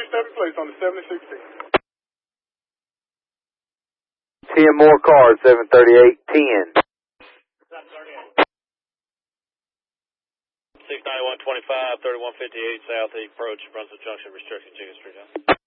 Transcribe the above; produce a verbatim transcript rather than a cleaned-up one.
stepping place on the seventy sixteen. ten more cars, seven thirty-eight, ten. six ninety-one twenty-five, thirty-one fifty-eight Southeast approach, Brunswick Junction, restricting Chicken Street.